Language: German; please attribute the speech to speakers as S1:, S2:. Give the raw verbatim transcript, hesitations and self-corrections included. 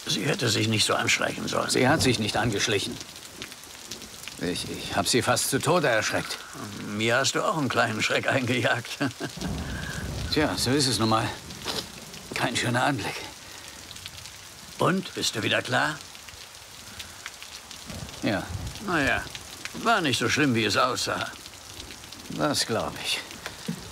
S1: Sie hätte sich nicht so anschleichen sollen.
S2: Sie hat sich nicht angeschlichen. Ich, ich habe sie fast zu Tode erschreckt.
S1: Mir hast du auch einen kleinen Schreck eingejagt.
S2: Tja, so ist es nun mal. Kein schöner Anblick.
S1: Und, bist du wieder klar?
S2: Ja.
S1: Naja, war nicht so schlimm, wie es aussah.
S2: Das glaube ich.